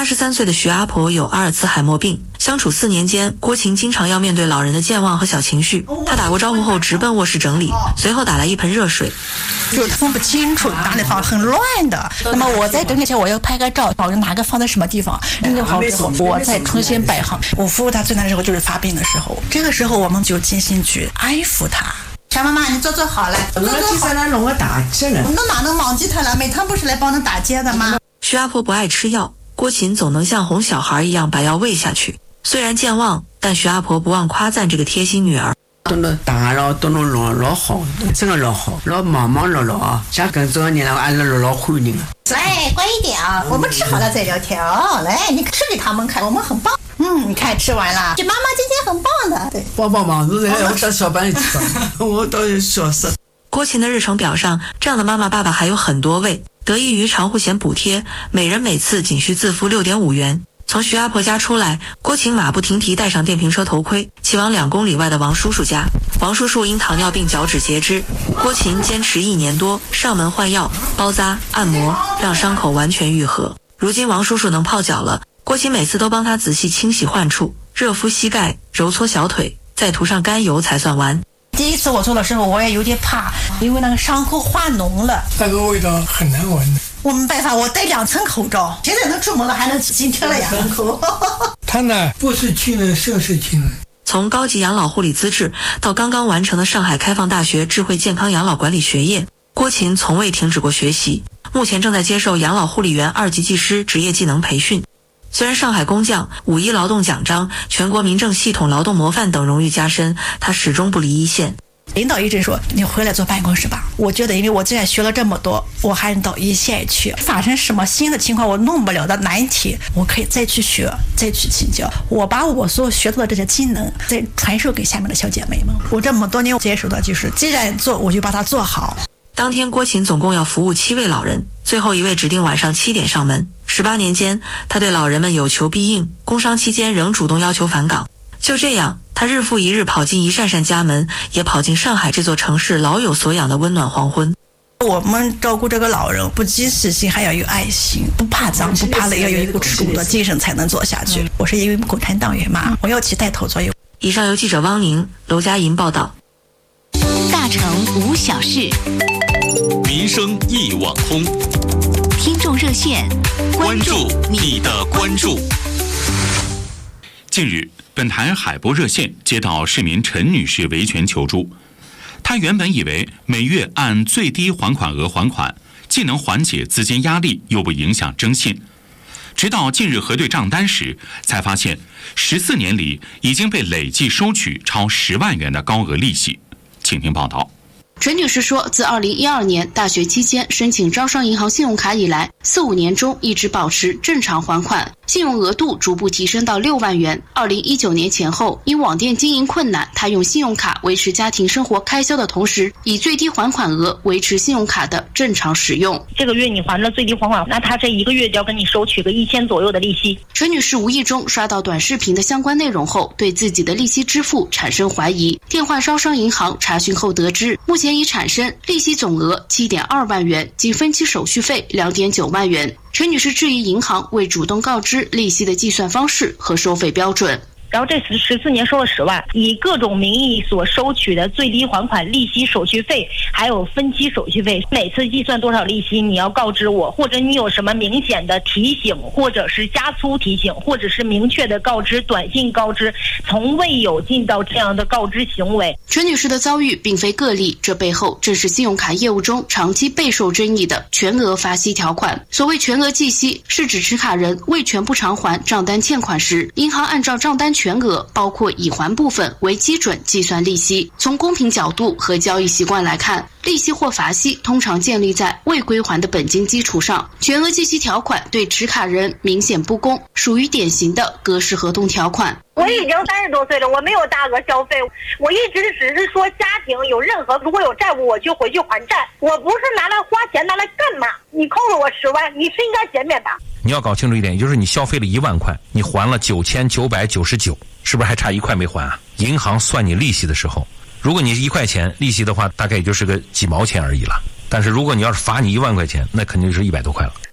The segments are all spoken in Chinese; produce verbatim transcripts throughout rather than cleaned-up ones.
八十三岁的徐阿婆有阿尔茨海默病，相处四年间，郭琴经常要面对老人的健忘和小情绪。她打过招呼后直奔卧室整理，随后打来一盆热水。 就是分不清楚哪里放，很乱的。那么我在整理前，我要拍个照，我哪个放在什么地方，整理好之后，我再重新摆好。我服务他最难的时候就是发病的时候，这个时候我们就精心去安抚他。小妈妈，你坐坐好了，坐坐好了，弄个打结了。我哪能忘记他了？每趟不是来帮他打结的吗？ 徐阿婆不爱吃药，郭琴总能像哄小孩一样把药喂下去。虽然健忘，但徐阿婆不忘夸赞这个贴心女儿。 都能打了，都能老老好，真的老好，老忙忙碌碌啊！像跟着你了，俺老老会你了。 来，乖一点啊！我们吃好了再聊天哦。来，你吃给他们看，我们很棒。嗯，你看吃完了，这妈妈今天很棒的。对， 帮帮忙，是我当小班吃，我倒是笑死。 郭琴的日程表上，这样的妈妈爸爸还有很多位。得益于长护险补贴，每人每次仅需自付 六点五元。从徐阿婆家出来，郭琴马不停蹄带上电瓶车头盔，骑往两公里外的王叔叔家。王叔叔因糖尿病脚趾截肢，郭琴坚持一年多，上门换药、包扎、按摩，让伤口完全愈合。如今王叔叔能泡脚了，郭琴每次都帮他仔细清洗患处，热敷膝盖，揉搓小腿，再涂上甘油才算完。 第一次我做的时候，我也有点怕，因为那个伤口化脓了， 那个味道很难闻。 我没办法，我戴两层口罩，现在能出门了，还能今天了呀。 他呢，不是亲人，胜是亲人。 从高级养老护理资质到刚刚完成的上海开放大学智慧健康养老管理学业，郭琴从未停止过学习。目前正在接受养老护理员二级技师职业技能培训。虽然上海工匠、五一劳动奖章、全国民政系统劳动模范等荣誉加身，他始终不离一线。 领导一直说你回来坐办公室吧，我觉得因为我既然学了这么多，我还能到一线去，发生什么新的情况我弄不了的难题，我可以再去学，再去请教，我把我所学到的这些技能再传授给下面的小姐妹们。我这么多年接触的就是既然做我就把它做好。 当天郭琴总共要服务七位老人，最后一位指定晚上七点上门。十八年间，他对老人们有求必应，工伤期间仍主动要求返岗。就这样，他日复一日跑进一扇扇家门，也跑进上海这座城市老有所养的温暖黄昏。 我们照顾这个老人，不仅实心，还要有爱心，不怕脏，不怕累，要有一股吃苦的精神才能做下去。我是一位共产党员嘛，我要起带头作用。 以上由记者汪宁、娄佳莹报道。 大城无小事， 民生一网通， 听众热线， 关注你的关注。近日，本台海博热线接到市民陈女士维权求助。她原本以为每月按最低还款额还款，既能缓解资金压力，又不影响征信。直到近日核对账单时，才发现十四年里已经被累计收取超十万元的高额利息。请听报道。 陈女士说，自二零一二年大学期间申请招商银行信用卡以来，四五年中一直保持正常还款，信用额度逐步提升到六万元。二零一九年前后，因网店经营困难，她用信用卡维持家庭生活开销的同时，以最低还款额维持信用卡的正常使用。 这个月你还了最低还款，那他这一个月就要跟你收取个一千左右的利息。 陈女士无意中刷到短视频的相关内容后，对自己的利息支付产生怀疑，电话招商银行查询后得知，目前已产生利息总额 七点二万元，仅分期手续费 两点九万元。陈女士质疑银行未主动告知利息的计算方式和收费标准。 然后这十四年收了十万，以各种名义所收取的最低还款利息、手续费，还有分期手续费，每次计算多少利息你要告知我，或者你有什么明显的提醒，或者是加粗提醒，或者是明确的告知、短信告知，从未有尽到这样的告知行为。 陈女士的遭遇并非个例，这背后正是信用卡业务中长期备受争议的全额罚息条款。所谓全额计息，是指持卡人未全部偿还账单欠款时，银行按照账单全额包括已还部分为基准计算利息。从公平角度和交易习惯来看，利息或罚息通常建立在未归还的本金基础上，全额计息条款对持卡人明显不公，属于典型的格式合同条款。 我已经三十多岁了，我没有大额消费，我一直只是说家庭有任何如果有债务我就回去还债，我不是拿来花钱拿来干嘛？你扣了我十万，你是应该减免吧？ 你要搞清楚一点，就是你消费了一万块，你还了九千九百九十九，是不是还差一块没还啊？银行算你利息的时候，如果你是一块钱利息的话，大概也就是个几毛钱而已了。但是如果你要是罚你一万块钱，那肯定是一百多块了。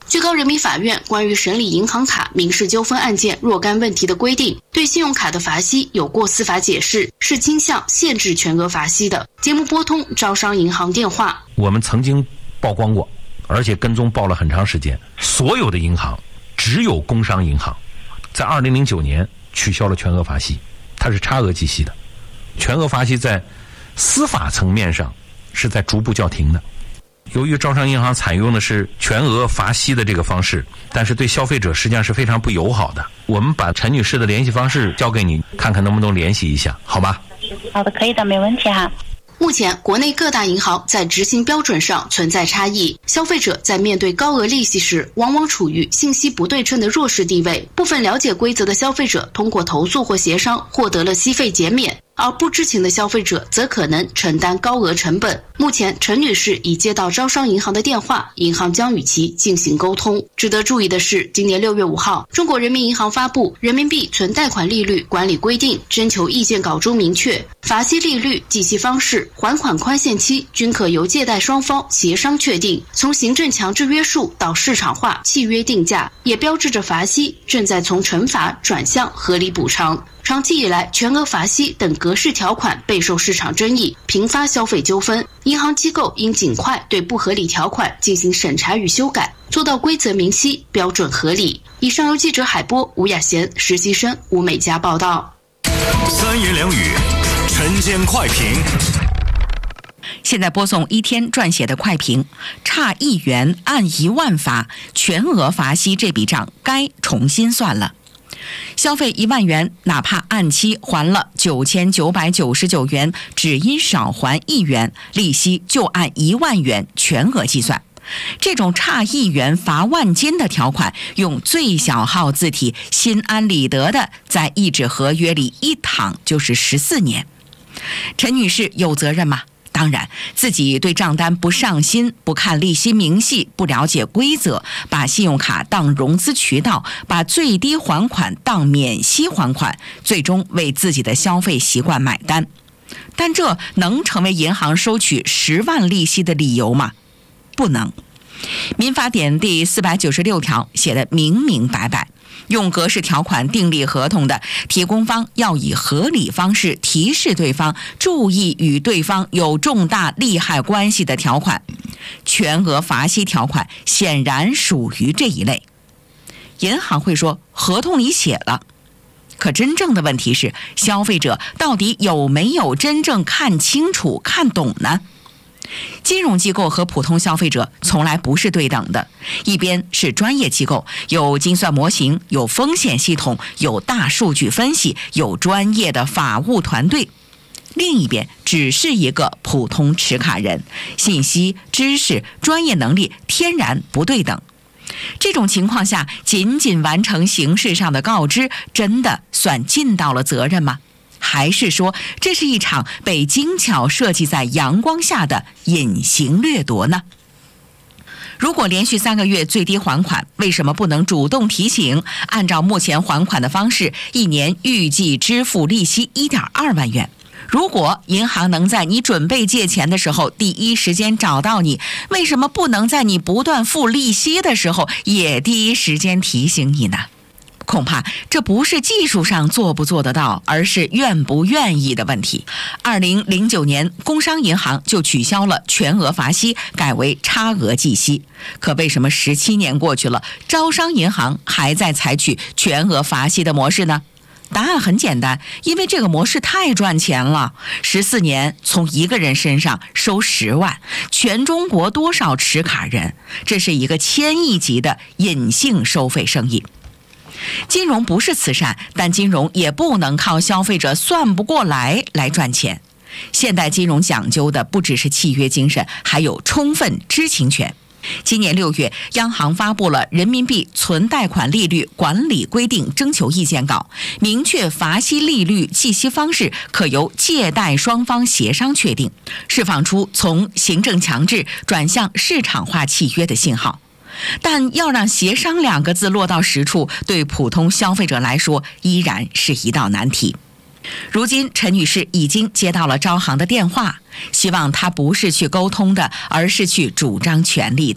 最高人民法院关于审理银行卡民事纠纷案件若干问题的规定，对信用卡的罚息有过司法解释，是倾向限制全额罚息的。节目拨通招商银行电话。 我们曾经曝光过，而且跟踪报了很长时间，所有的银行只有工商银行在二零零九年取消了全额罚息，它是差额计息的。全额罚息在司法层面上是在逐步叫停的。由于招商银行采用的是全额罚息的这个方式，但是对消费者实际上是非常不友好的。我们把陈女士的联系方式交给你，看看能不能联系一下，好吧？ 好的，可以的，没问题哈。 目前，国内各大银行在执行标准上存在差异，消费者在面对高额利息时，往往处于信息不对称的弱势地位。部分了解规则的消费者通过投诉或协商获得了息费减免，而不知情的消费者则可能承担高额成本。目前，陈女士已接到招商银行的电话，银行将与其进行沟通。值得注意的是，今年六月五号，中国人民银行发布《人民币存贷款利率管理规定》征求意见稿中明确，罚息利率、计息方式、还款宽限期均可由借贷双方协商确定。从行政强制约束到市场化契约定价，也标志着罚息正在从惩罚转向合理补偿。长期以来，全额罚息等格式条款备受市场争议，频发消费纠纷。银行机构应尽快对不合理条款进行审查与修改，做到规则明晰、标准合理。以上由记者海波、吴雅贤、实习生吴美佳报道。 三言两语，晨间快评。 现在播送一天撰写的快评：差一元按一万罚，全额罚息这笔账该重新算了。消费一万元，哪怕按期还了九千九百九十九元，只因少还一元，利息就按一万元全额计算。这种差一元罚万金的条款，用最小号字体心安理得的在一纸合约里一躺就是十四年。陈女士有责任吗？当然，自己对账单不上心，不看利息明细，不了解规则，把信用卡当融资渠道，把最低还款当免息还款，最终为自己的消费习惯买单。但这能成为银行收取十万利息的理由吗？不能。民法典第四百九十六条写得明明白白，用格式条款订立合同的，提供方要以合理方式提示对方注意与对方有重大利害关系的条款。全额罚息条款显然属于这一类。银行会说合同里写了，可真正的问题是，消费者到底有没有真正看清楚、看懂呢？金融机构和普通消费者从来不是对等的，一边是专业机构，有精算模型，有风险系统，有大数据分析，有专业的法务团队；另一边只是一个普通持卡人，信息、知识、专业能力天然不对等。这种情况下，仅仅完成形式上的告知，真的算尽到了责任吗？还是说这是一场被精巧设计在阳光下的隐形掠夺呢？如果连续三个月最低还款，为什么不能主动提醒，按照目前还款的方式，一年预计支付利息 一点二万元？如果银行能在你准备借钱的时候第一时间找到你，为什么不能在你不断付利息的时候也第一时间提醒你呢？恐怕这不是技术上做不做得到，而是愿不愿意的问题。二零零九年，工商银行就取消了全额罚息，改为差额计息。可为什么十七年过去了，招商银行还在采取全额罚息的模式呢？答案很简单，因为这个模式太赚钱了。十四年从一个人身上收十万，全中国多少持卡人？这是一个千亿级的隐性收费生意。金融不是慈善，但金融也不能靠消费者算不过来来赚钱。现代金融讲究的不只是契约精神，还有充分知情权。今年六月，央行发布了《人民币存贷款利率管理规定》征求意见稿，明确罚息利率、计息方式可由借贷双方协商确定，释放出从行政强制转向市场化契约的信号。但要让协商两个字落到实处，对普通消费者来说依然是一道难题。如今陈女士已经接到了招行的电话，希望她不是去沟通的，而是去主张权利的。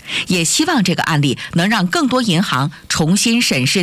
也希望这个案例能让更多银行重新审视